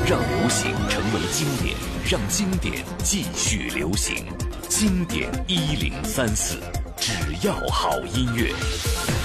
让流行成为经典，让经典继续流行。经典1034，只要好音乐。